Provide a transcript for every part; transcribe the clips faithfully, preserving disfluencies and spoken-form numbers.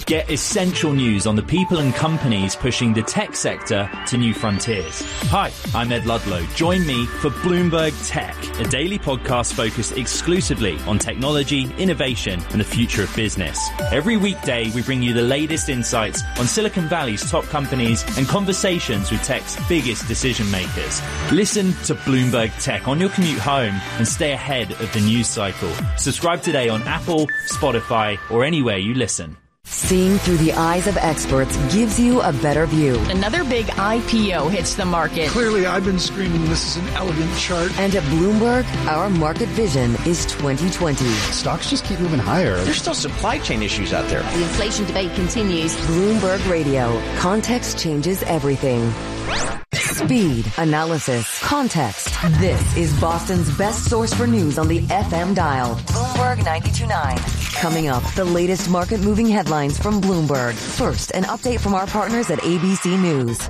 Get essential news on the people and companies pushing the tech sector to new frontiers. Hi, I'm Ed Ludlow. Join me for Bloomberg Tech, a daily podcast focused exclusively on technology, innovation, and the future of business. Every weekday, we bring you the latest insights on Silicon Valley's top companies and conversations with tech's biggest decision makers. Listen to Bloomberg Tech on your commute home and stay ahead of the news cycle. Subscribe today on Apple, Spotify, or anywhere you listen. Seeing through the eyes of experts gives you a better view. Another big I P O hits the market. Clearly, I've been screaming this is an elegant chart. And at Bloomberg, our market vision is twenty twenty. Stocks just keep moving higher. There's still supply chain issues out there. The inflation debate continues. Bloomberg Radio. Context changes everything. Speed, analysis, context. This is Boston's best source for news on the F M dial. Bloomberg ninety-two point nine. Coming up, the latest market-moving headlines from Bloomberg. First, an update from our partners at A B C News.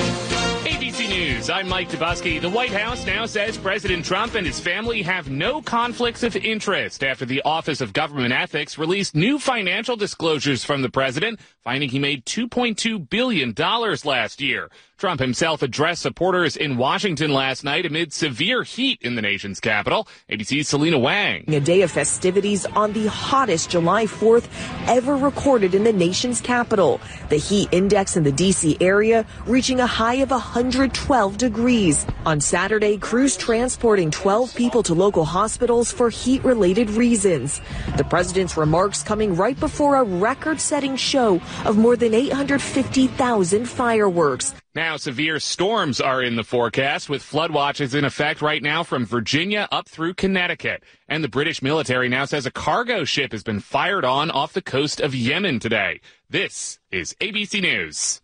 A B C News, I'm Mike Dubusky. The White House now says President Trump and his family have no conflicts of interest after the Office of Government Ethics released new financial disclosures from the president, finding he made two point two billion dollars last year. Trump himself addressed supporters in Washington last night amid severe heat in the nation's capital. A B C's Selena Wang. A day of festivities on the hottest July fourth ever recorded in the nation's capital. The heat index in the D C area reaching a high of one hundred twelve degrees. On Saturday, crews transporting twelve people to local hospitals for heat-related reasons. The president's remarks coming right before a record-setting show of more than eight hundred fifty thousand fireworks. Now severe storms are in the forecast, with flood watches in effect right now from Virginia up through Connecticut. And the British military now says a cargo ship has been fired on off the coast of Yemen today. This is A B C News.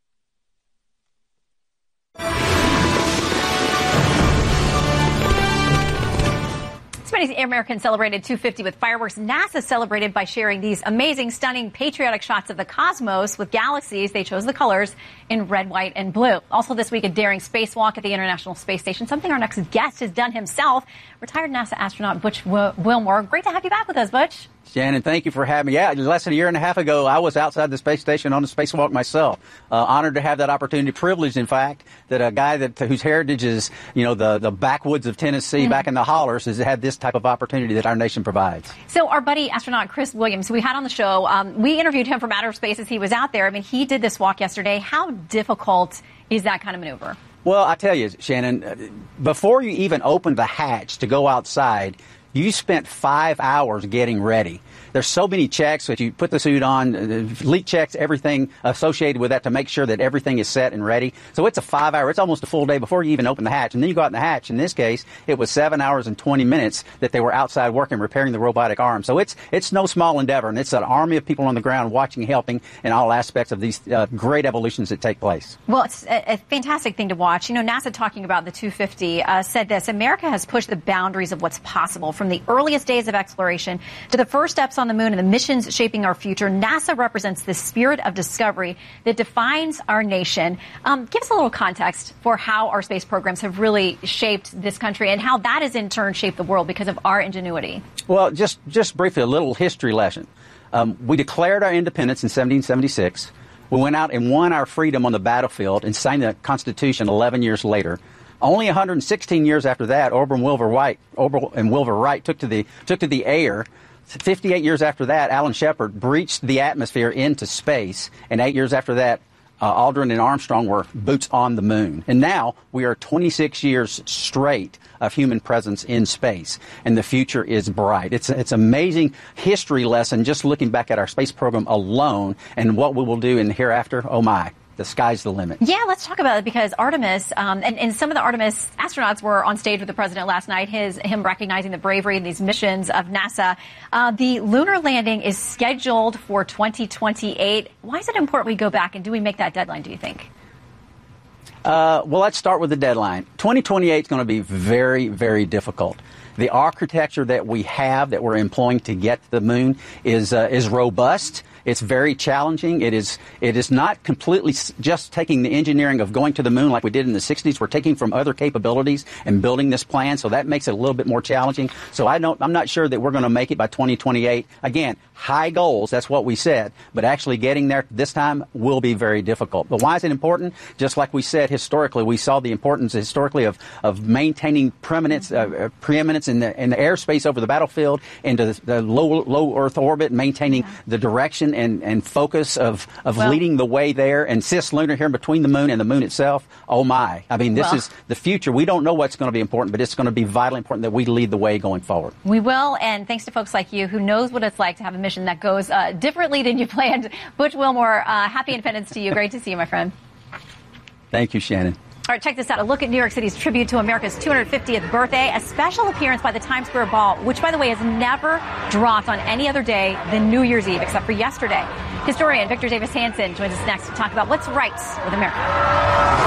So many Americans celebrated two fifty with fireworks. NASA celebrated by sharing these amazing, stunning, patriotic shots of the cosmos with galaxies. They chose the colors in red, white, and blue. Also this week, a daring spacewalk at the International Space Station, something our next guest has done himself. Retired NASA astronaut Butch Wilmore. Great to have you back with us, Butch. Shannon, thank you for having me. Yeah, less than a year and a half ago, I was outside the space station on a spacewalk myself. Uh, honored to have that opportunity, privileged, in fact, that a guy that whose heritage is, you know, the, the backwoods of Tennessee, mm-hmm. back in the hollers, has had this type of opportunity that our nation provides. So our buddy astronaut Chris Williams, who we had on the show, um, we interviewed him for Matter of Space as he was out there. I mean, he did this walk yesterday. How difficult is that kind of maneuver? Well, I tell you, Shannon, before you even opened the hatch to go outside, you spent five hours getting ready. There's so many checks that you put the suit on, uh, leak checks, everything associated with that to make sure that everything is set and ready. So it's a five hour, it's almost a full day before you even open the hatch. And then you go out in the hatch. In this case, it was seven hours and twenty minutes that they were outside working, repairing the robotic arm. So it's it's no small endeavor. And it's an army of people on the ground watching, helping in all aspects of these uh, great evolutions that take place. Well, it's a, a fantastic thing to watch. You know, NASA talking about the two fifty uh, said this: America has pushed the boundaries of what's possible from the earliest days of exploration to the first steps on the moon and the missions shaping our future. NASA represents the spirit of discovery that defines our nation. Um, give us a little context for how our space programs have really shaped this country and how that has in turn shaped the world because of our ingenuity. Well, just, just briefly, a little history lesson. Um, we declared our independence in seventeen seventy-six. We went out and won our freedom on the battlefield and signed the Constitution eleven years later. Only one hundred sixteen years after that, Orville and Wilbur Wright, Orville and Wilbur Wright took to the took to the air. fifty-eight years after that, Alan Shepard breached the atmosphere into space, and eight years after that, uh, Aldrin and Armstrong were boots on the moon. And now we are twenty-six years straight of human presence in space, and the future is bright. It's it's amazing history lesson just looking back at our space program alone and what we will do in the hereafter. Oh my. The sky's the limit. Yeah, let's talk about it because Artemis, um, and, and some of the Artemis astronauts were on stage with the president last night, his him recognizing the bravery in these missions of NASA. Uh, the lunar landing is scheduled for twenty twenty-eight. Why is it important we go back, and do we make that deadline, do you think? Uh, well, let's start with the deadline. twenty twenty-eight is going to be very, very difficult. The architecture that we have that we're employing to get to the moon is uh, is robust. It's very challenging. It is it is not completely just taking the engineering of going to the moon like we did in the sixties. We're taking from other capabilities and building this plan, so that makes it a little bit more challenging. So I don't, I'm not sure that we're going to make it by twenty twenty-eight. Again, high goals, that's what we said, but actually getting there this time will be very difficult. But why is it important? Just like we said historically, we saw the importance historically of, of maintaining preeminence, uh, preeminence in the in the airspace over the battlefield, into the, the low low Earth orbit, maintaining yeah. the direction and, and focus of, of well, leading the way there, and cislunar here between the moon and the moon itself. Oh my. I mean, this well, is the future. We don't know what's going to be important, but it's going to be vitally important that we lead the way going forward. We will, and thanks to folks like you who knows what it's like to have a mission that goes uh, differently than you planned. Butch Wilmore, uh, happy Independence to you. Great to see you, my friend. Thank you, Shannon. All right, check this out. A look at New York City's tribute to America's two hundred fiftieth birthday. A special appearance by the Times Square Ball, which, by the way, has never dropped on any other day than New Year's Eve, except for yesterday. Historian Victor Davis Hanson joins us next to talk about what's right with America.